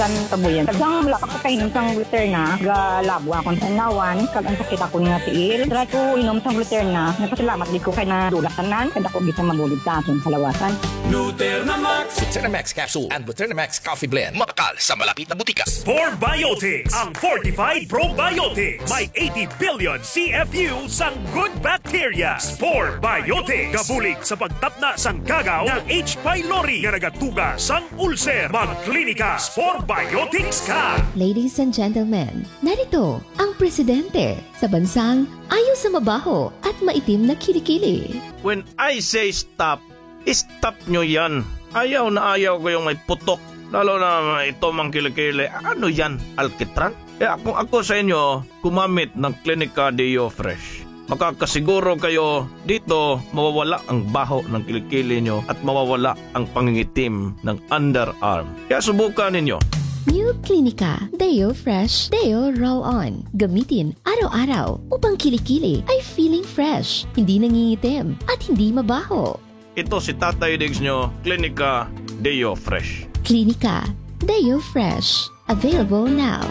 Tan tabuyan. Tagang wala ka kainom sang Gluterna, ga labo akong tanawan, kag ang sakit ako nga tiil. Try ko inom sang Gluterna, nagpasalamat di ko kay na dulatanan, kada ko bisa mabulid sa aking kalawasan. Gluterna Max, Gluterna Max Capsule and Gluterna Max Coffee Blend. Makakal sa malapit na butika. Spore Biotics, ang Fortified Probiotics. May 80 billion CFU sang good bacteria. Spore Biotics. Gabulig sa pagtapna sang kagaw ng H. pylori nga nagatuga sang ulcer. Magklinika Spore Biotics ka. Ladies and gentlemen, narito ang presidente sa bansang ayaw sa mabaho at maitim na kilikili. When I say stop, stop nyo yan. Ayaw na ayaw ko yung may putok. Lalo na ito mang kilikili. Ano yan? Alkitran? Kung ako sa inyo, gumamit ng Clinica Deo Fresh. Makakasiguro kayo dito mawawala ang baho ng kilikili nyo at mawawala ang pangingitim ng underarm. Kaya subukan ninyo. New Clinica Deo Fresh Deo Roll-On. Gamitin araw-araw upang kilikili ay feeling fresh, hindi nangingitim at hindi mabaho. Ito si Tatay Diggs nyo, Clinica Deo Fresh. Clinica Deo Fresh. Available now.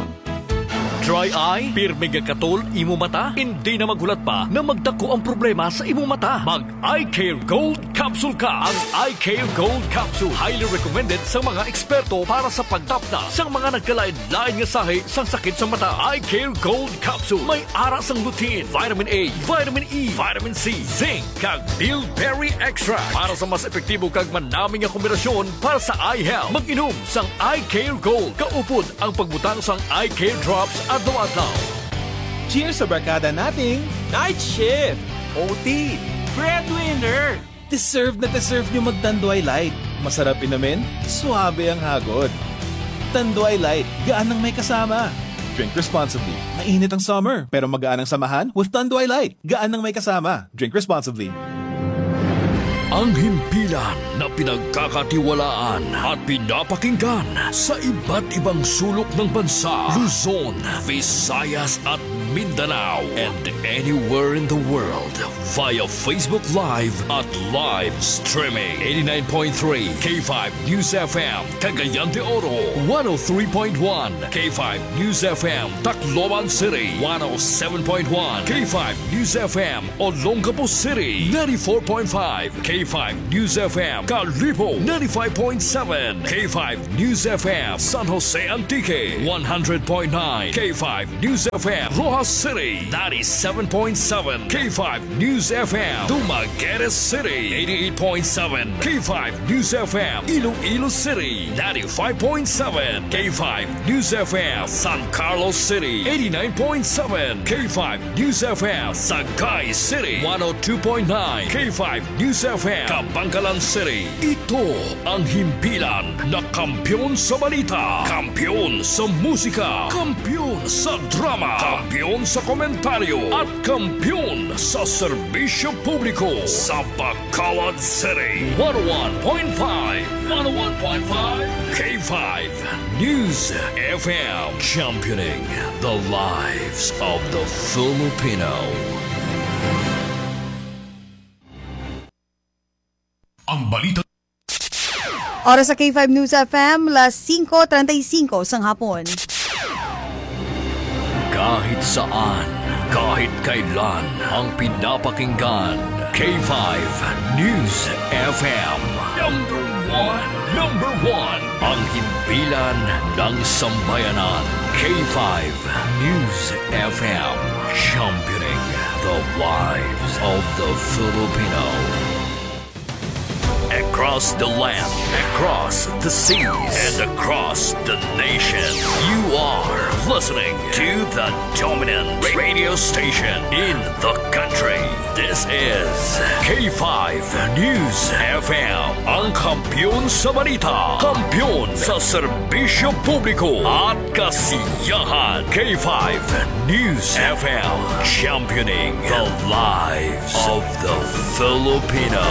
Dry eye, pirmig ang katol, imo mata, hindi na magulat pa na magdako ang problema sa imo mata. Mag Eye Care Gold Capsule ka. Ang Eye Care Gold Capsule, highly recommended sa mga eksperto para sa pagtapna sa mga nagkalain-lain nga sahi sa sakit sa mata. Eye Care Gold Capsule, may ara sang lutein, vitamin A, vitamin E, vitamin C, zinc, kag bilberry extract para sa mas epektibo kag manaming nga kombinasyon para sa eye health. Mag-inom sang Eye Care Gold. Kaupod ang pagbutang sang Eye Care Drops adlaw-adlaw. Cheers sa barkada nating Night Shift, OT, Breadwinner. Deserve na deserve nyo mag-Tanduay Light. Masarap inumin, suabe ang hagod. Tanduay Light, gaan ng may kasama. Drink responsibly. Mainit ang summer, pero magaan ang samahan with Tanduay Light. Gaan ng may kasama. Drink responsibly. Ang himpilan na pinagkakatiwalaan at pinapakinggan sa iba't ibang sulok ng bansa, Luzon, Visayas at Mindanao, and anywhere in the world via Facebook Live at live streaming. 89.3 K5 News FM, Cagayan de Oro, 103.1 K5 News FM, Tacloban City, 107.1 K5 News FM, Olongapo City, 94.5 K5 News FM, Calibo, 95.7 K5 News FM, San Jose Antique, 100.9 K5 News FM, Rojas City, 97.7 K5 News FM, Dumaguete City, 88.7 K5 News FM, Iloilo City, 95.7 K5 News FM, San Carlos City, 89.7 K5 News FM, Sagay City, 102.9 K5 News FM, Kabangkalan City. Ito ang himpilan na kampyon sa balita, kampyon sa musika, kampyon sa drama, kampyon sa komentaryo, at kampyon sa serbisyo publiko sa Bacolod City. 101.5 K5 News FM, championing the lives of the Filipino. ang balita. Oras sa K5 News FM, las 5:35 sang hapon. Kahit saan, kahit kailan, ang pinapakinggan, K5 News FM. Number one, ang himpilan ng sambayanan, K5 News FM, championing the lives of the Filipino. Across the land, across the seas, and across the nation, you are listening to the dominant radio station in the country. This is K5 News FM, ang kampiyon sa balita, kampiyon sa serbisyo publiko at kasiyahan. K5 News FM, championing the lives of the Filipino.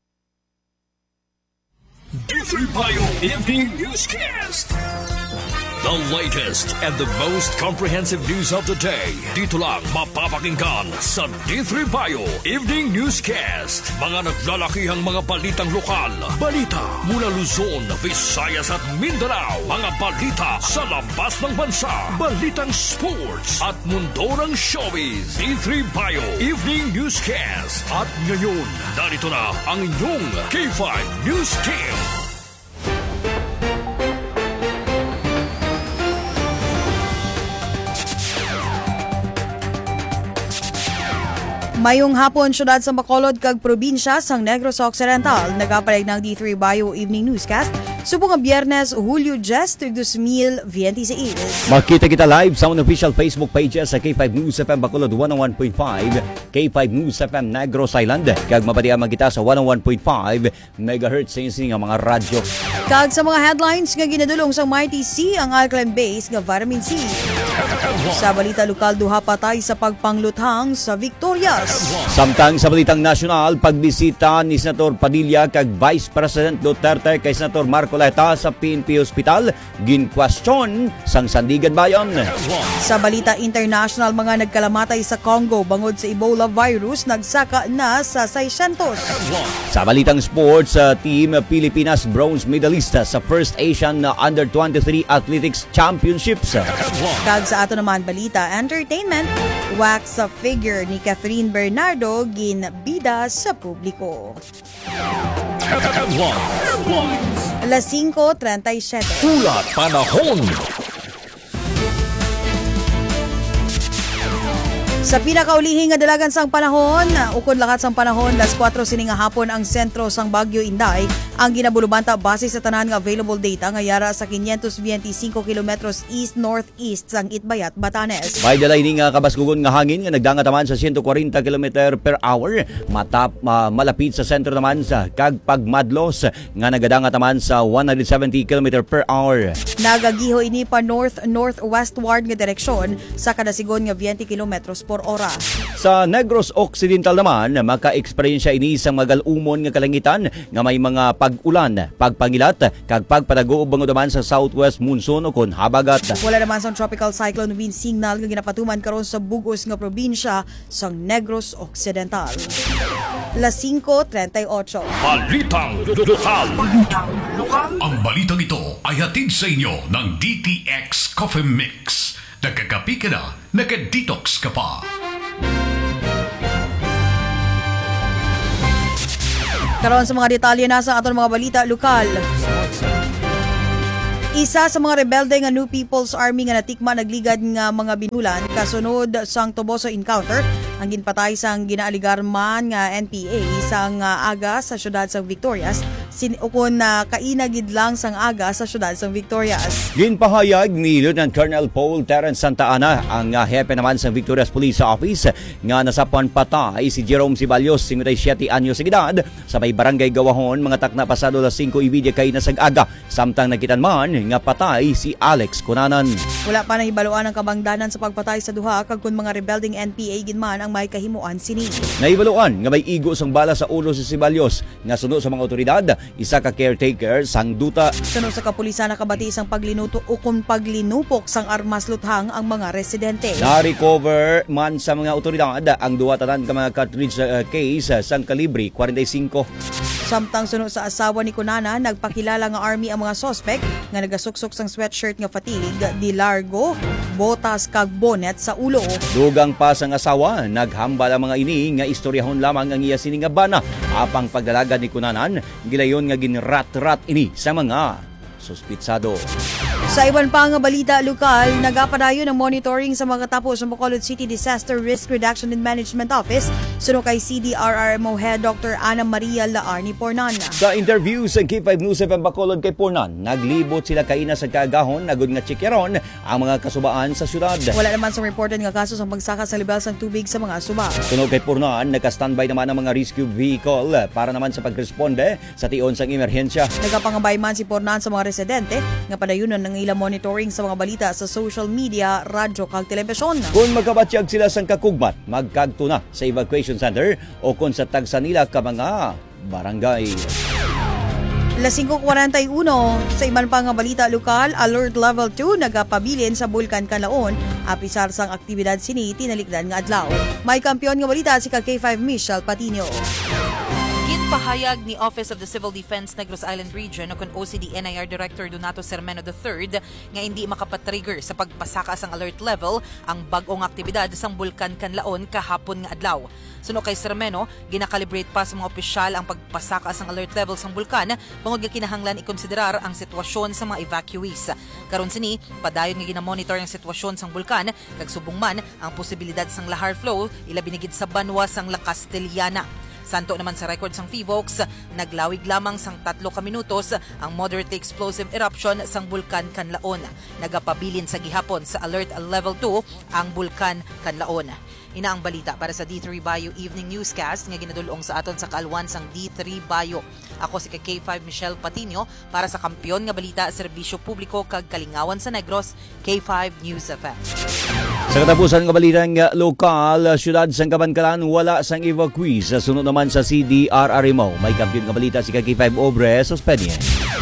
Different Bio Evening Newscast. The latest and the most comprehensive news of the day. Dito lang mapapakinggan sa D3 Bio Evening Newscast. Mga naglalakihang mga balitang lokal. Balita mula Luzon, Visayas at Mindanao. Mga balita sa labas ng bansa. Balitang sports at mundo ng showbiz. D3 Bio Evening Newscast. At ngayon, narito na ang inyong K5 News Team. Mayong hapon, syudad sa Bacolod kag probinsya sang Negros Occidental. Nagapalig ng D3 Bio Evening Newscast. Subong nga Biyernes, Hulyo 10, 2026. Makita kita live sa official Facebook pages sa K5 News FM Bacolod 101.5, K5 News FM Negros Island. Kag mapadiaman kita sa 101.5 MHz sa nga mga radyo. Kag sa mga headlines nga ginadulong sa Mighty C ang alkaline base nga vitamin C. Sa balita lokal, duha patay sa pagpangluthang sa Victorias. Samtang sa balitang nasyonal, pagbisita ni Senator Padilla kag Vice President Duterte kay Senator Marco Laheta sa PNP Hospital, ginkwestiyon sang Sandigan Bayan. Sa balita international, mga nagkalamatay sa Congo bangod sa Ebola virus nagsaka na sa 600. Sa balitang sports, Team Pilipinas bronze medalist sa First Asian Under-23 Athletics Championships. Kag sa ato naman balita entertainment, wax sa figure ni Catherine Bernardo ginbida sa publiko. Alas 5:37. Ulat panahon. Sa pinakaulihing nga dalagan sang panahon, ukod lakat sang panahon, las 4 sining nga hapon ang sentro sang Bagyo Inday ang ginabulubanta base sa tanan nga available data nga yara sa 525 kilometros east-northeast sang Itbayat, Batanes. May dalay ni nga kabaskugon nga hangin nga nagdangataman sa 140 km per hour. Malapit sa sentro naman sa Kagpagmadlos nga nagadangataman sa 170 km per hour. Nagagiho ini pa north-northwestward nga direksyon sa kada sigon nga 20 kilometros per ora. Sa Negros Occidental naman, maka-eksperyensya ini sa magalumon nga kalangitan nga may mga pag-ulan, pagpangilat, kag pagpadago bangod naman sa southwest monsoon o kon habagat. Wala naman sa tropical cyclone wind signal nga ginapatuman karon sa bugos nga probinsya sa Negros Occidental. Las 5:38. Balitang lokal. Ang balitang ito ay hatid sa inyo ng DTX Coffee Mix. Nagkakapi ka na, naka-detox ka pa. Karon sa mga detalye na sa aton mga balita lokal. Isa sa mga rebelde nga New People's Army nga natikma nagligad nga mga binulan kasunod sang Toboso encounter ang ginpatay sang ginaaligarman nga NPA sang aga sa syudad sang Victorias ukon na kainagid lang sang aga sa syudad sang Victorias. Ginpahayag ni Lieutenant Colonel Paul Terence Santa Ana ang hepe naman sa Victorias Police Office nga nasapuan patay si Jerome Siballos, 57 anyos sa edad, sa may barangay Gawahon, mga takna pasado las 5:30 kay nasag aga. Samtang nakitan man nga patay si Alex Cunanan. Wala pa nahibaluan ang kabangdanan sa pagpatay sa duha kag kun mga rebelding NPA ginman ang may kahimuan sini. Nahibaluan nga may igo sang bala sa ulo si Siballos nga suno sa mga otoridad, isa ka caretaker sang duta. Suno sa kapulisan nakabati sang paglinuto o kung paglinupok sang armas luthang ang mga residente. Na-recover man sa mga otoridad ang duwa tanan ka mga cartridge case sang kalibre 45. Samtang suno sa asawa ni Kunana, nagpakilala nga army ang mga suspect nga nagasuksok sang sweatshirt nga fatilig, di largo, botas kag bonnet sa ulo. Dugang pa sang asawa, naghambal ang mga ini nga istoryahon lamang ang iya sini nga bana. Apang pagdalaga ni Kunanan, gilayon nga ginrat-rat ini sa mga suspitsado. Sa iban pa nga balita lokal, nagapadayon ang monitoring sa mga tapo sa Bacolod City Disaster Risk Reduction and Management Office suno kay CDRRMO Head Dr. Ana Maria Laarni Pornan. Sa interview sa K5 News FM Bacolod kay Pornan, naglibot sila kaina sa kagahon, nagod nga chikeron ang mga kasubaan sa syudad. Wala naman sa reported nga kaso sa pagsaka sa level sang tubig sa mga suba. Sunog kay Pornan, naka-standby naman ang mga rescue vehicle para naman sa pagresponde sa tion sang emerhensya. Nagapangabay man si Pornan sa mga residente nga padayunan ng ilang monitoring sa mga balita sa social media, radyo kag telebisyon. Kung magkabatyag sila sang kakugmat, magkagto na sa evacuation center o kung sa tagsa nila ka mga barangay. 5:41 sa iban pang nga balita lokal, alert level 2 nagapabilin sa Bulkan Kanlaon apisar sang aktibidad sini tinalikdan nga adlaw. May kampiyon nga balita si K5 Michelle Patino. Ginpahayag ni Office of the Civil Defense Negros Island Region o kung OCD NIR Director Donato Sermeno III nga hindi makapatrigger sa pagpasaka sang alert level ang bag-ong aktibidad sang Bulkan Kanlaon kahapon nga adlaw. Suno kay Sermeno, ginakalibrate pa sa mga opisyal ang pagpasaka sang alert level sang bulkan bangod nga kinahanglan ikonsiderar ang sitwasyon sa mga evacuees. Karon sini, padayon nga ginamonitor ang sitwasyon sang bulkan kag subong man ang posibilidad sang lahar flow ila binigid sa banwa sang La Castellana. Santo naman sa record sang PHIVOLCS, naglawig lamang sang 3 ka minutos ang moderately explosive eruption sang Bulkan Kanlaon. Nagapabilin sa gihapon sa alert level 2 ang Bulkan Kanlaon. Ina ang balita para sa D3 Bayo Evening Newscast nga ginadulong sa aton sa kalwan sang D3 Bayo. Ako si K5 Michelle Patino para sa kampiyon nga balita, serbisyo publiko kag kalingawan sa Negros, K5 News FM. Sa katapusan ng balitang lokal, syudad sang Kabankalan wala sang evacuees. Sunod naman sa CDRRMO, may kampiyon ng balita si K5 Obre Sospenye.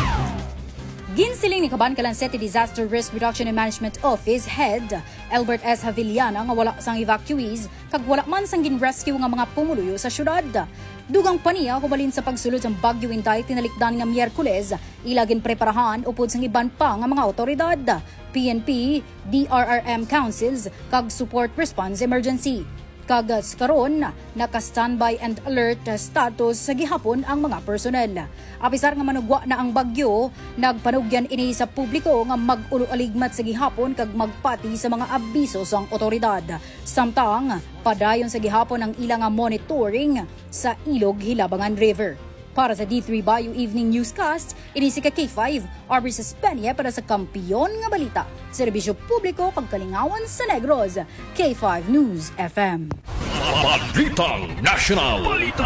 Ginsiling ni Kabankalan City Disaster Risk Reduction and Management Office Head Albert S. Havillana nga wala sang evacuees kag wala man sang gin-rescue nga mga pumuluyo sa syudad. Dugang paniya kubalin sa pagsulod sang Bagyo Inday tinalikdan nga Miyerkules, ilagin preparahan upod sang iban pa nga mga otoridad, PNP, DRRM councils kag support response emergency. Kag karon naka-standby and alert status sa gihapon ang mga personnel. Apisar nga manugwa na ang bagyo, nagpanugyan ini sa publiko nga mag-ulo-aligmat sa gihapon kag magpati sa mga abiso sang otoridad. Samtang padayon sa gihapon ang ilang monitoring sa Ilog Hilabangan River. Para sa D3 Bayo Evening Newscast, ini si K5 Aubrey Sospenye para sa kampiyon nga balita, serbisyo publiko pagkalingawan sa Negros, K5 News FM. Balitang National.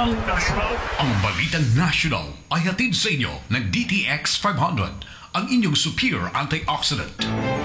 Ang Balitang National ay hatid sa inyo ng DTX 500, ang inyong superior antioxidant.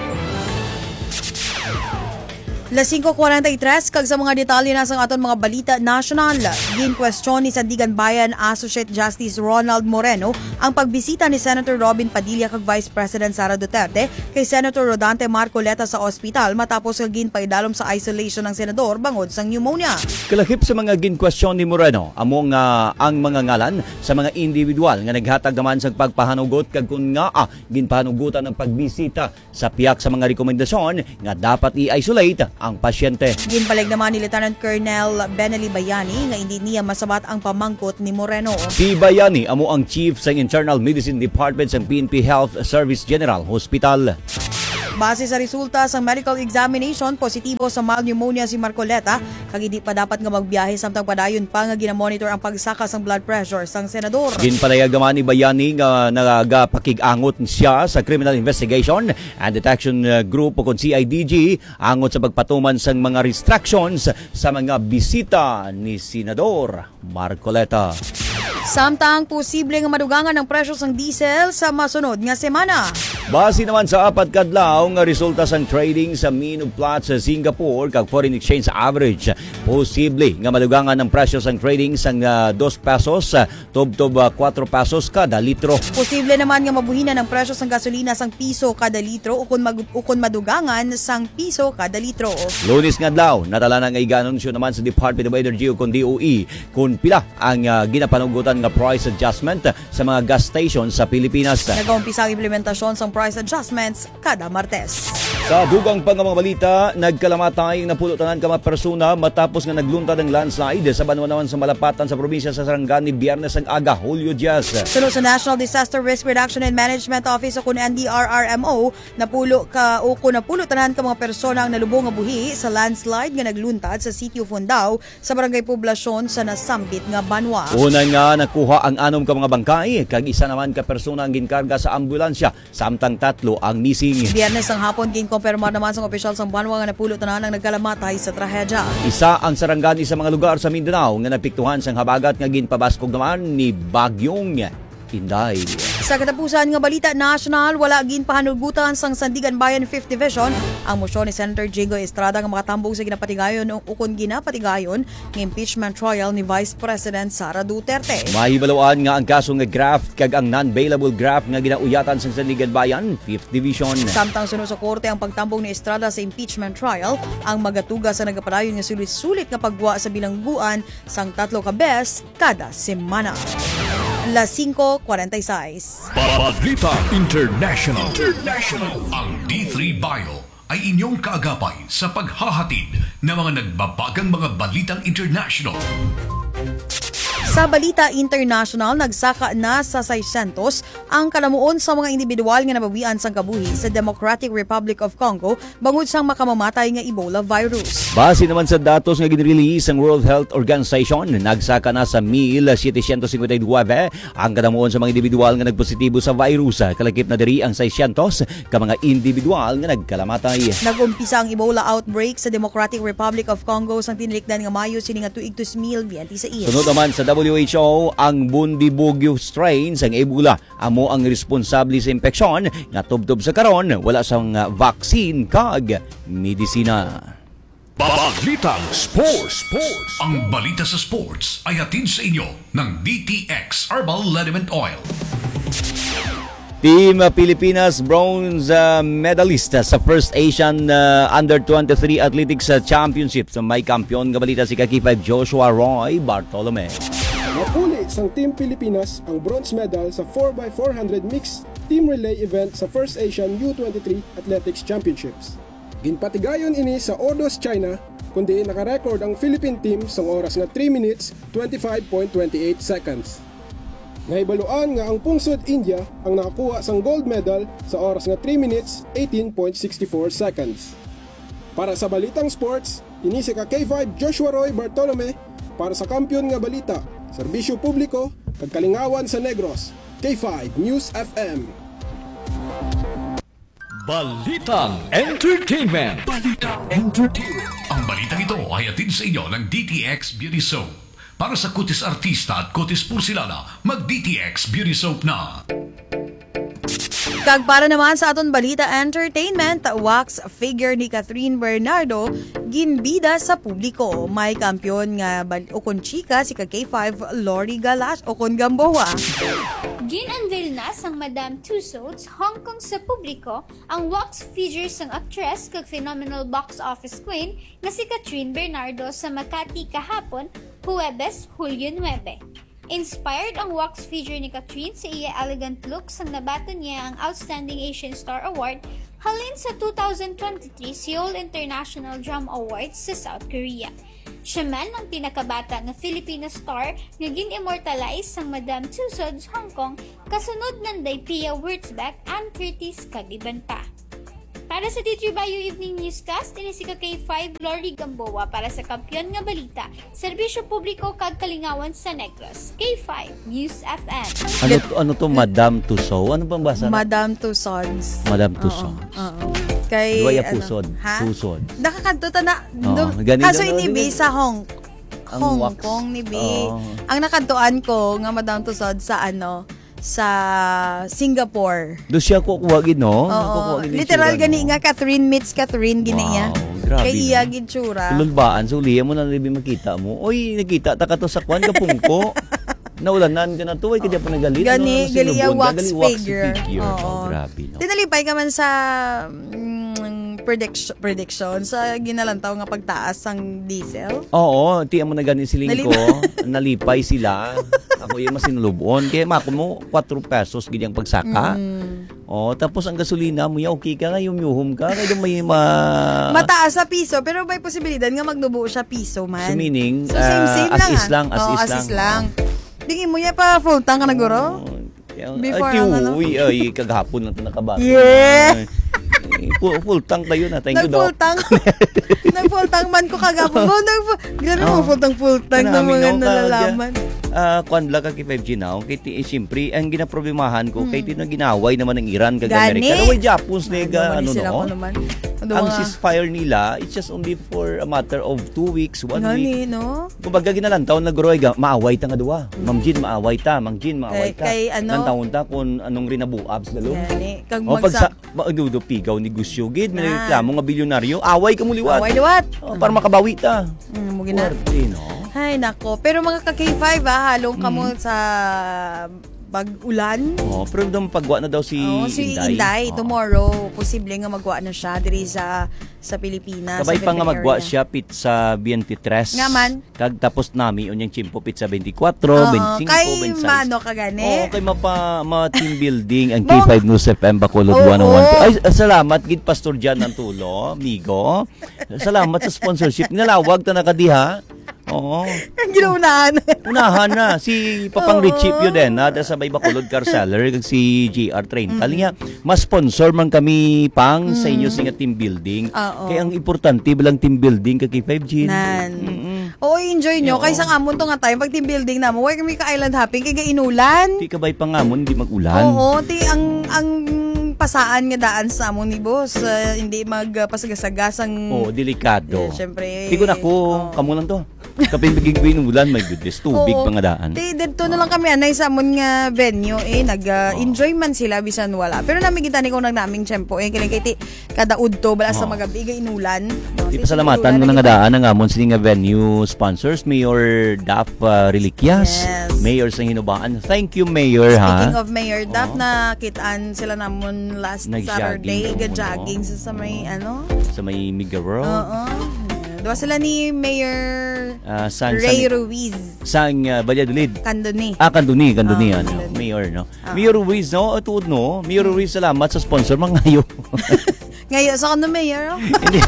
5:43 kag sa mga detalye na sang aton mga balita national. Gin-question ni Sandigan Bayan Associate Justice Ronald Moreno ang pagbisita ni Senator Robin Padilla kag Vice President Sara Duterte kay Senator Rodante Marcoleta sa ospital matapos nga ginpaidalom sa isolation ng senador bangod sang pneumonia. Kalakip sa mga gin-question ni Moreno among ang mga ngalan sa mga individual nga naghatag naman sa pagpahanugot kag kun nga ginpahanugutan ng pagbisita sa piyak sa mga rekomendasyon nga dapat i-isolate ang pasyente. Ginpalig naman ni Lieutenant Colonel Benelli Bayani nga hindi niya masabat ang pamangkot ni Moreno. Si Bayani amo ang chief sa Internal Medicine Department sa PNP Health Service General Hospital. Base sa resulta sa medical examination, positibo sa mild pneumonia si Marcoleta kag hindi pa dapat nga magbiyahe samtang padayon pa nga ginamonitor ang pagsaka sang blood pressure sang senador. Ginpalayag naman ni Bayani nga nagapakig-angot siya sa Criminal Investigation and Detection Group o kon CIDG angot sa pagpatuman sang mga restrictions sa mga bisita ni Senador Marcoleta. Samtang posible nga madugangan ang presyo sang diesel sa masunod nga semana. Base naman sa 4 kadlaw nga resulta sang trading sa Minug Platts sa Singapore kag foreign exchange average, posible nga madugangan ang presyo sang trading sang 2 pesos tubtob 4 pesos kada litro. Posible naman nga mabuhinan ang presyo sang gasolina sang piso kada litro ukon madugangan sang piso kada litro. Lunes nga adlaw natala na nga iganunsyo naman sa Department of Energy o kon DOE kung pila ang ginapanugutan nga price adjustment sa mga gas stations sa Pilipinas. Nag-umpisa ang implementasyon sang price adjustments kada Martes. Sa dugang pang mga balita, nagkalamatay na pulutanan ka mga persona matapos nga nagluntad ng landslide sa banwa naman sa Malapatan sa probinsya sa Sarangani Biyernes ang aga, Hulyo 10. Sunod sa National Disaster Risk Reduction and Management Office o kun NDRRMO, napulutanan ka mga persona ang nalubong nga buhi sa landslide nga nagluntad sa Sitio Fundao sa barangay poblasyon sa nasambit nga banwa. Una nga nakuha ang 6 ka mga bangkay kag isa naman ka persona ang ginkarga sa ambulansya samtang 3 ang missing. Biyernes ang hapon ginkompirmar naman sa opisyal sa banwa nga napulutanan ang nagkalamatay sa trahedya. Isa ang Sarangani sa mga lugar sa Mindanao nga napiktuhan sang habagat nga ginpabaskog naman ni Bagyong Inday. Sa katapusan nga balita national, wala gin pahanugutan sang Sandigan Bayan 5th Division ang mosyon ni Senator Jigo Estrada nga makatambong sa ginapatigayon o ukon ginapatigayon ng impeachment trial ni Vice President Sara Duterte. Mahibalawaan nga ang kaso nga graft kag ang non-bailable graft nga ginauyatan sa Sandigan Bayan 5th Division. Samtang sunod sa korte ang pagtambong ni Estrada sa impeachment trial, ang magatuga sa nagapadayon nga sulit-sulit nga pagwa sa bilangguan sang 3 ka beses kada semana. Las 5:46. Balita International. Ang D3 Bio ay inyong kaagapay sa paghahatid ng mga nagbabagang mga balitang international. Sa balita international, nagsaka na sa 600 ang kalamuon sa mga individual nga nabawian sang kabuhi sa Democratic Republic of Congo bangod sang makamamatay nga Ebola virus. Base naman sa datos nga ginrelease ang World Health Organization, nagsaka na sa 1,759 ang kalamuon sa mga individual nga nagpositibo sa virus. Kalakip na diri ang 600 ka mga individual nga nagkalamatay. Nagumpisa ang Ebola outbreak sa Democratic Republic of Congo sang tinlikdan nga Mayo sini nga tuig 2026. Sunod naman sa WHO, ang Bundibugyo strain sang Ebola amo ang responsable sa impeksyon nga tubtob sa karon wala sang vaccine kag medisina. Balitang Sports. Ang balita sa sports ay hatid sa inyo ng DTX Herbal Liniment Oil. Team Pilipinas bronze medalist sa first Asian Under-23 Athletics Championship. May kampiyon nga balita si Kaki5 Joshua Roy Bartolome. Napuli sang Team Pilipinas ang bronze medal sa 4x400 mixed team relay event sa first Asian U23 Athletics Championships. Ginpatigayon ini sa Ordos, China, kundi nakarecord ang Philippine team sa oras nga 3 minutes 25.28 seconds. Nahibaluan nga ang Pungsod, India ang nakakuha sang gold medal sa oras nga 3 minutes 18.64 seconds. Para sa Balitang Sports, ini si K5 Joshua Roy Bartolome para sa kampiyon nga balita, serbisyo publiko, kag kalingawan sa Negros, K5 News FM. Balitang Entertainment. Ang balitang ito ay hatid sa inyo ng DTX Beauty Soap. Para sa kutis artista at kutis porsilana, mag-DTX Beauty Soap na. Kag para naman sa aton balita entertainment, wax figure ni Catherine Bernardo ginbida sa publiko. May kampiyon nga ukon chika si K5 Lori Galas ukon Gamboa. Gin-unveil na sang Madame Tussauds Hong Kong sa publiko ang wax figure sang actress kag phenomenal box office queen nga si Catherine Bernardo sa Makati kahapon, Huwebes, Hulyo 9. Inspired ang wax figure ni Catherine sa iya elegant look sang nabato niya ang Outstanding Asian Star Award halin sa 2023 Seoul International Drum Awards sa South Korea. Siya man ang pinakabata nga Filipino star nga gin-immortalize sang Madame Tussauds Hong Kong kasunod nanday Pia Wurtzbach, Ann Curtis kag iban pa. Para sa D3 Bio Evening Newscast, ini si K5 Lori Gamboa para sa kampiyon nga balita, serbisyo publiko kag kalingawan sa Negros. K5 News FM. Ano to Madame Tussauds? Ano bang basa? Madame Tussauds. Madame Tussauds. Oo. Kay Duwaya pusod. Pusod. Nakakanto ta na. Kaso inibi sa Hong Kong ni Bi. Ang nakantuan ko nga Madame Tussauds sa sa Singapore. Do siya kukuwagin, no? Oo. Literal gani nga Catherine meets Catherine gini niya. Grabe. Kay iya gitsura. Lulbaan, so liya mo na libi makita mo. Oy, nakita ta ka to sa kwan kapungko. Naulanan ka na to, ay kaya pa nagalit. Gani, gali wax figure. Oo, grabe. No? Tinalipay ka man sa prediction sa ginalantaw nga pagtaas ng diesel. Oo, tiyan mo na gani siling ko. Nalipay sila. Ako yung masinulubon. Kaya mako mo, 4 pesos ganyang pagsaka. Oh, tapos ang gasolina mo, okay ka nga, yumyuhom ka. Kaya may mataas sa piso, pero may posibilidad nga magnubo siya piso man. So meaning, same-same lang. As is lang. Tingin mo niya pa full tank ka na guro? Before ay kagahapon lang ito nakabasa. Yeah! Full tank tayo na. Thank you, Doc. Nag-full tank man ko kagahapon. Grabe mo full tank ng mga nalalaman. Kuan lang kay 5G now. Kaya siyempre, ang ginaproblemahan ko, kaya ginaway naman ng Iran kag Amerika. Pero Japons nega, ano no? ang ceasefire nila, it's just only for a matter of 2 weeks, 1 week. No? Kumbaga ginalantaw na guroy, maaway ta nga duwa. Ma'am Jean, maaway ta. Mang Jean, maaway ta. Kay ano? Lantaon ta kung anong rinabuabs dalo. Kag pag pigaw negosyo gid, may reklamo nga bilyonaryo, away ka mo liwat. Away liwat. Para makabawi ta. Mugina. Ay, nako. Pero mga ka-K5, halong kamo sa pag-ulan. Pero nung pagwa na daw si Inday. Tomorrow, posible nga magwa na siya diri sa Pilipinas. Kabay pa nga magwa siya pit sa 23. Nga man. Kag tapos nami unyang chimpo pit sa 24, 25, 26. Kay mano ka gani? Kay team building ang K5 News FM Bacolod 101. Ay, salamat gid Pastor Jan ng Tulo, amigo. Salamat sa sponsorship. Nalawag ta na kadiha. Oo. Ang ginaunahan. Unahan na. Si Papang Richie yun din. Sa may Bacolod car seller. Si GR Train. Kali nga, mas sponsor man kami pang sa inyo sa team building. Kaya ang importante bilang team building kay 5G. Oo, enjoy nyo. Kaysa nga mo nga tayo. Pag team building na mo, huwag kami ka-island hopping. Kaya inulan. Di kabay pa nga mo, hindi mag-ulan. Oo, ang pasaan nga daan sa amon ni boss. Hindi magpasagasagasang... delikado. Siyempre. Di ko na kamo lang to. Kapag biging ulan, my goodness, tubig pa nga daan. Dito na lang kami anay sa amon nga venue, nag-enjoy man sila bisan wala. Pero namin kita ni kung nagnaming tiyempo, kiling kiti kada udto, bala sa magabi, inulan. Di pasalamatan mo na nga daan ang amon sila nga venue sponsors, Mayor Daf Reliquias, Mayor sa Hinubaan. Thank you, Mayor. Speaking of Mayor Daf, nakitaan sila namon last Saturday, jogging sa may sa may Migaro. Diba sila ni Mayor Ray Ruiz. Sang Valladolid. Kanduni. Kanduni. Mayor, no? Mayor Ruiz, no? Tuod, no? Mayor Ruiz, salamat sa sponsor. Ngayon. Ngayon, sa kando Mayor, Hindi.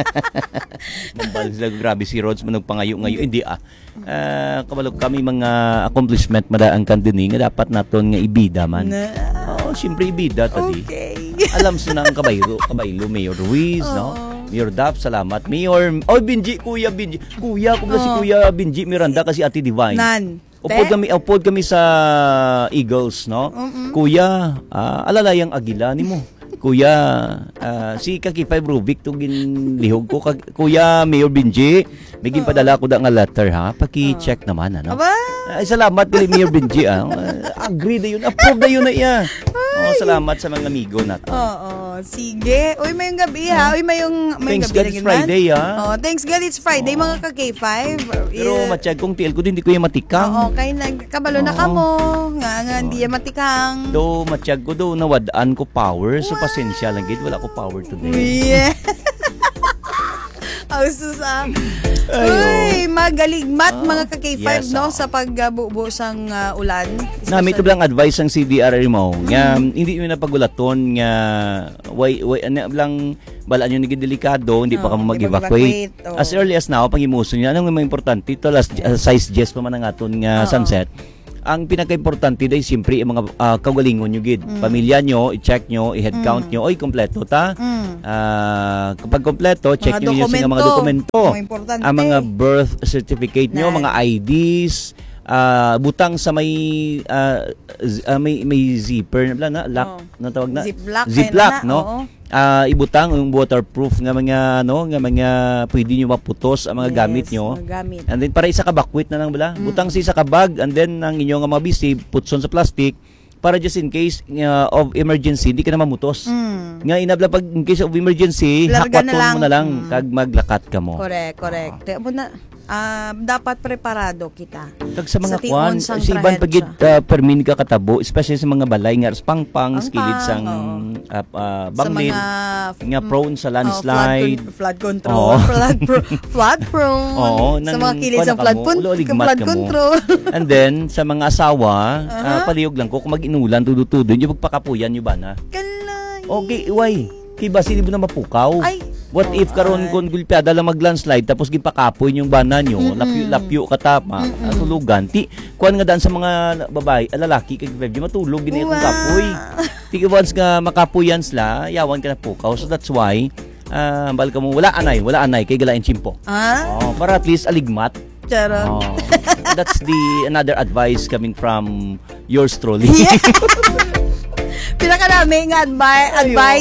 Nambalik sila, grabe si Rods, managpangayo ngayon. Hindi, kabalog kami mga accomplishment mada ang Kanduni nga dapat naton nga ibida man. Siyempre ibida, tadi. Okay. Alam sa na ang kabaylo, Mayor Ruiz, no? Mayor Dap, salamat. Mayor, Benji, Kuya Benji. Kuya, kung si Kuya Benji Miranda kasi Ate Divine. Upod kami sa Eagles, no? Kuya, alalayang agila ni mo. Kuya, si Kaki 5 Rubik to ginlihog ko. Kuya Mayor Benji, may ginpadala ko da nga letter, ha? Paki-check naman, ano? Ay, salamat kay Mayor Benji, agree na yun. Approve na yun na iya. Salamat sa mga amigo natin. Sige. Uy, mayong gabi, ha? Uy, mayong Thanks gabi God it's Friday, ha? Thanks God it's Friday, mga ka-K5. Pero matiyag kong TL ko din, hindi ko yung matikang. Kaya nagkabalo na ka mo. Nga, hindi yung matikang. Do, matiyag ko do, nawadaan ko power. So, pasensya lang, gid. Wala ko power today. Yeah. Susa. Uy, magaligmat mga ka-K5 no sa pagbubo sang ulan. Nami ito lang advice ang CDRR mo nga hindi mo napagulaton nga way lang balaan yung delikado, hindi pa ka mag-evacuate. As early as now, pangimuso niya, anong mga importante ito, size jess pa man ang aton nga sunset. Ang pinaka-importante dahil siyempre ang mga kagalingon nyo gid. Pamilya nyo, i-check nyo, i-head count nyo, oy, kompleto ta. Kapag kompleto, check nyo yung mga dokumento. Ang mga birth certificate nyo, mga IDs, butang sa may zipper na lock na tawag na ziplock no. Ibutang yung waterproof nga mga pwede nyo maputos ang mga gamit nyo. And then para isa ka bakwit na lang bala. Butang sa isa ka bag and then ang inyo nga mga bisi putson sa plastic para just in case of emergency hindi ka na mamutos. Nga inabla pag in case of emergency hakwaton mo na lang kag maglakat ka mo. Correct. Dapat preparado kita. Kag sa mga kwan, sa iban pagid permin ka katabo, especially sa mga balay nga pang skilid sang banglit nga prone sa landslide, flood control, flood prone. Sa mga kilid sa flood control. And then sa mga asawa, palihog lang ko kung mag-inulan tudo-tudo, yung pagpakapuyan yung bana. Okay, why? Kiba sili mo na mapukaw. What if karon kon gulpiada lang mag-landslide tapos gipakapoy yung bana nyo, lapyo katama, tulugan. Kuan nga daan sa mga babae, lalaki kay bebe matulog gini kung kapoy. Once nga makapuyan sila, yawan ka na pukaw. So that's why bal ka mo wala anay kay galain chimpo. Para at least aligmat. That's another advice coming from yours truly. Pinakanaming advice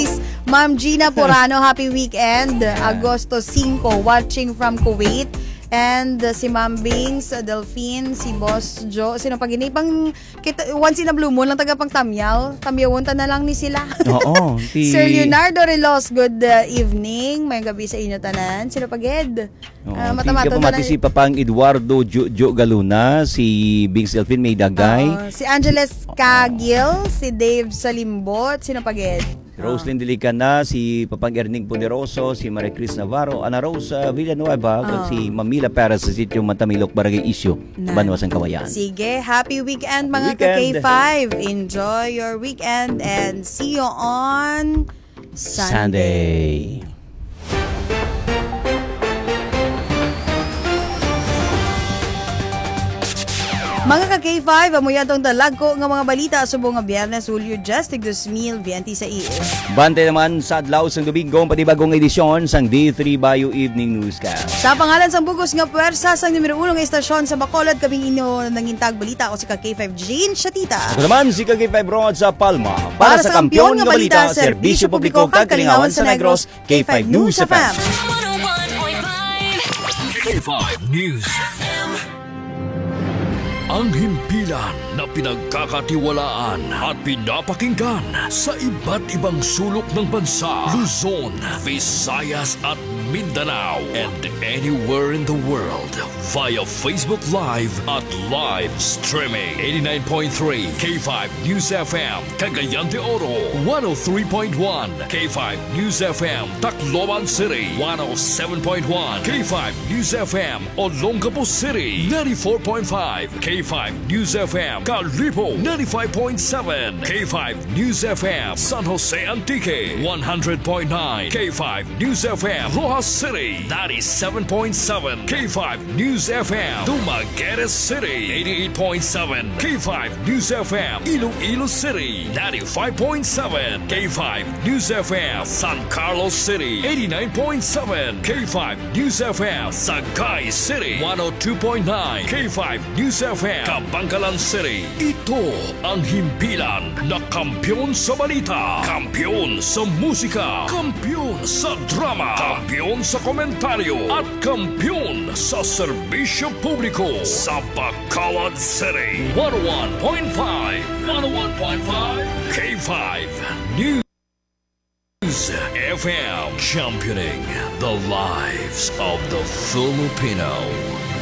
Ma'am Gina Porano, happy weekend. Agosto 5, watching from Kuwait. And si Ma'am Bings, Delphine, si Boss Joe, sino pag pang once in a blue moon lang taga pang tamyawunta na lang ni sila. Oo. Sir Leonardo Relos, good evening. May gabi sa inyo tanan. Sino pag Ed? Mata-mata na si Papang Eduardo Jo Galuna, si Bings Delphine May Dagay. Si Angeles Cagil, si Dave Salimbot, sino pag Ed? Roslyn Dilicana, si Papang Erning Poderoso, si Maria Cris Navarro, Ana Rosa Villanueva, at si Mamila Perez sa sitio Mantamilok, Barangay Isyo, Banwasang Kawayan. Sige, happy weekend mga ka-K5. Enjoy your weekend and see you on Sunday. Mga ka-K5, amuyadong talagko nga mga balita subong nga Biyernes, Hulyo 10, 2026. Bante naman sa adlaw sang Domingo, panibagong edisyon sang D3 Bayo Evening Newscast. Sa pangalan sang bugos nga puwersa sang numero 1 nga estasyon sa Bacolod, kaming inyo nangintag balita ako si ka-K5 Jane Shatita. Ako naman si ka-K5 Rod sa Palma. Para sa kampyon nga balita, serbisyo publiko kag kalingawan sa Negros, K5 News FM. K5 News FM. Ang himpilan na pinagkakatiwalaan at pinapakinggan sa iba't ibang sulok ng bansa, Luzon, Visayas at Mindanao, and anywhere in the world via Facebook Live at live streaming. 89.3 K5 News FM, Cagayan de Oro, 103.1 K5 News FM, Tacloban City, 107.1 K5 News FM, Olongapo City, 94.5 K5 News FM, Calipo, 95.7 K5 News FM, San Jose Antique, 100.9 K5 News FM, Rojas City, 97.7 K5 News FM, Dumaguete City, 88.7 K5 News FM, Iloilo City, 95.7 K5 News FM, San Carlos City, 89.7 K5 News FM, Sagay City, 102.9 K5 News FM, Kabangkalan City. Ito ang himpilan na kampyon sa balita, kampyon sa musika, kampyon sa drama, kampyon sa komentaryo, at kampyon sa serbisyo publiko sa Bacolod City. 101.5 K5 News FM, championing the lives of the Filipino.